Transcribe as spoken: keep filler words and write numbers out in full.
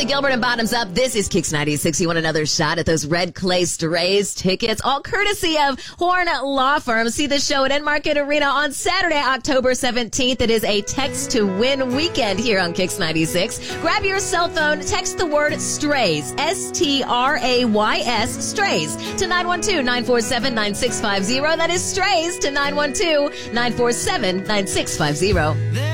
Natalie Gilbert and Bottoms Up. This is Kicks ninety-six. You want another shot at those Red Clay Strays tickets, all courtesy of Horn Law Firm. See the show at Enmarket Arena on Saturday, October seventeenth. It is a text to win weekend here on Kicks ninety-six. Grab your cell phone, text the word STRAYS, S T R A Y S, STRAYS, to nine one two, nine four seven, nine six five zero. That is STRAYS to nine one two, nine four seven, nine six five zero.